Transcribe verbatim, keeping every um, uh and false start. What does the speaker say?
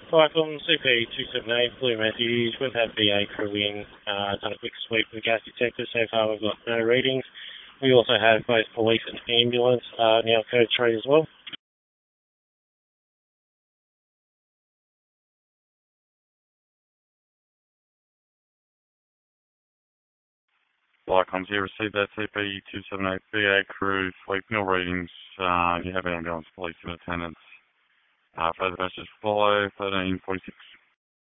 Cyclone C P two seven eight, Blue Message. We've had V A crew in, uh, done a quick sweep of the gas detector. So far we've got no readings. We also have both police and ambulance uh, now code three as well. Lycom's here, received that C P two seven eight V A crew, sweep, nil readings. Uh, you have ambulance, police and attendants. Uh, further messages follow, thirteen forty-six.